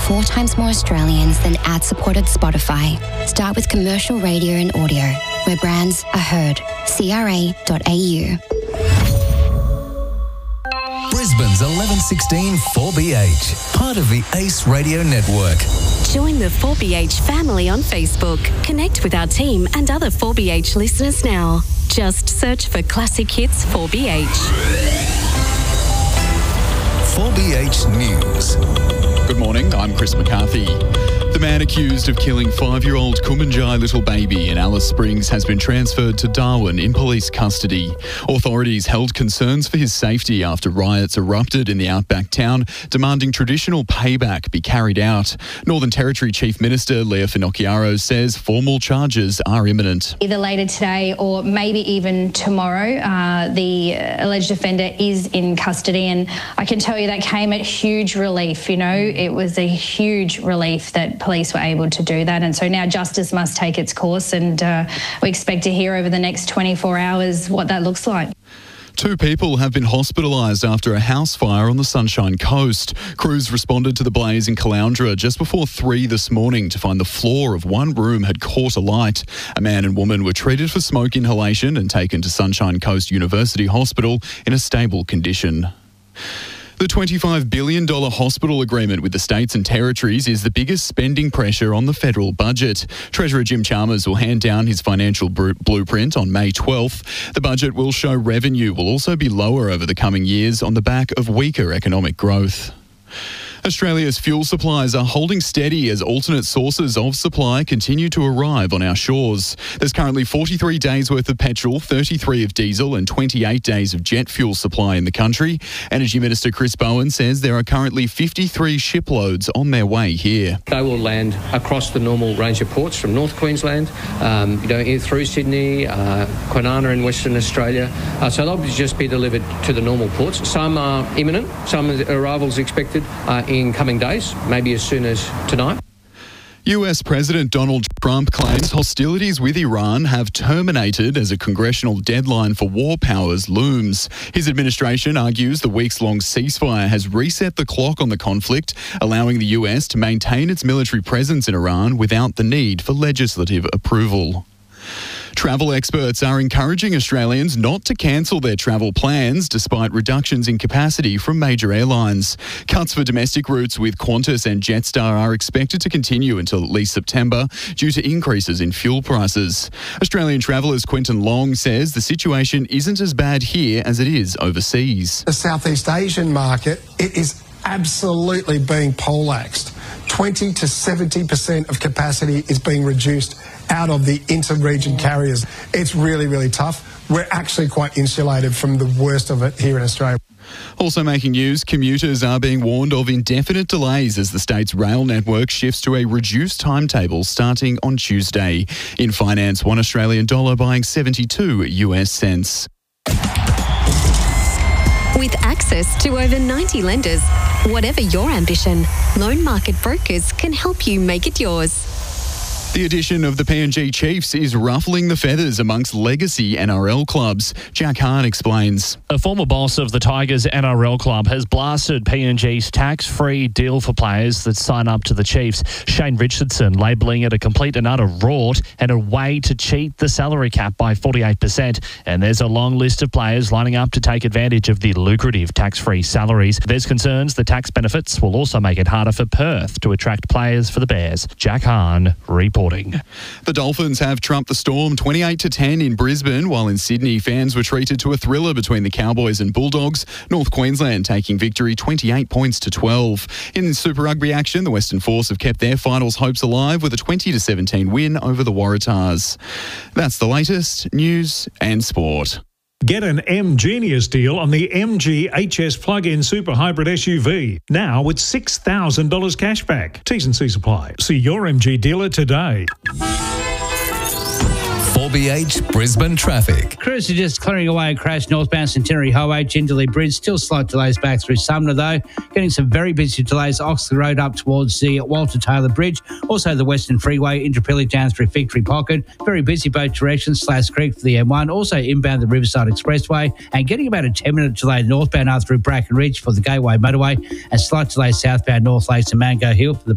4 times more Australians than ad-supported Spotify. Start with commercial radio and audio, where brands are heard. CRA.au. Brisbane's 1116 4BH, part of the Ace Radio Network. Join the 4BH family on Facebook. Connect with our team and other 4BH listeners now. Just search for Classic Hits 4BH. 4BH News. Good morning, I'm Chris McCarthy. The man accused of killing 5-year-old Kumanjai little baby in Alice Springs has been transferred to Darwin in police custody. Authorities held concerns for his safety after riots erupted in the outback town, demanding traditional payback be carried out. Northern Territory Chief Minister Leah Finocchiaro says formal charges are imminent. Either later today or maybe even tomorrow, the alleged offender is in custody, and I can tell you that came at huge relief. You know, it was a huge relief that police were able to do that, and so now justice must take its course, and we expect to hear over the next 24 hours what that looks like. 2 people have been hospitalised after a house fire on the Sunshine Coast. Crews responded to the blaze in Caloundra just before 3 this morning to find the floor of one room had caught alight. A man and woman were treated for smoke inhalation and taken to Sunshine Coast University Hospital in a stable condition. The $25 billion hospital agreement with the states and territories is the biggest spending pressure on the federal budget. Treasurer Jim Chalmers will hand down his financial blueprint on May 12th. The budget will show revenue will also be lower over the coming years on the back of weaker economic growth. Australia's fuel supplies are holding steady as alternate sources of supply continue to arrive on our shores. There's currently 43 days worth of petrol, 33 of diesel and 28 days of jet fuel supply in the country. Energy Minister Chris Bowen says there are currently 53 shiploads on their way here. They will land across the normal range of ports from North Queensland, through Sydney, Kwinana in Western Australia. So they'll just be delivered to the normal ports. Some are imminent, some arrivals expected in coming days, maybe as soon as tonight. US President Donald Trump claims hostilities with Iran have terminated as a congressional deadline for war powers looms. His administration argues the weeks-long ceasefire has reset the clock on the conflict, allowing the US to maintain its military presence in Iran without the need for legislative approval. Travel experts are encouraging Australians not to cancel their travel plans despite reductions in capacity from major airlines. Cuts for domestic routes with Qantas and Jetstar are expected to continue until at least September due to increases in fuel prices. Australian travellers Quentin Long says the situation isn't as bad here as it is overseas. The Southeast Asian market, it is absolutely being poleaxed. 20 to 70% of capacity is being reduced out of the inter-region carriers. It's really, really tough. We're actually quite insulated from the worst of it here in Australia. Also making news, commuters are being warned of indefinite delays as the state's rail network shifts to a reduced timetable starting on Tuesday. In finance, $1 Australian dollar buying 72 US cents. With access to over 90 lenders, whatever your ambition, Loan Market Brokers can help you make it yours. The addition of the PNG Chiefs is ruffling the feathers amongst legacy NRL clubs. Jack Hahn explains. A former boss of the Tigers NRL club has blasted PNG's tax-free deal for players that sign up to the Chiefs. Shane Richardson labelling it a complete and utter rort and a way to cheat the salary cap by 48%. And there's a long list of players lining up to take advantage of the lucrative tax-free salaries. There's concerns the tax benefits will also make it harder for Perth to attract players for the Bears. Jack Hahn reporting. The Dolphins have trumped the Storm 28-10 in Brisbane, while in Sydney fans were treated to a thriller between the Cowboys and Bulldogs, North Queensland taking victory 28 points to 12. In Super Rugby action, the Western Force have kept their finals hopes alive with a 20-17 win over the Waratahs. That's the latest news and sport. Get an M-Genius deal on the MG HS plug-in super hybrid SUV. Now with $6,000 cashback. T's and C's apply. See your MG dealer today. 4BH Brisbane traffic. Crews are just clearing away a crash northbound Centenary Highway, Jindalee Bridge. Still slight delays back through Sumner though. Getting some very busy delays Oxley Road up towards the Walter Taylor Bridge. Also the Western Freeway, Intrapilli down through Victory Pocket. Very busy both directions, Slash Creek for the M1. Also inbound the Riverside Expressway. And getting about a 10-minute delay northbound out through Bracken Ridge for the Gateway Motorway. And slight delay southbound North Lakes and Mango Hill for the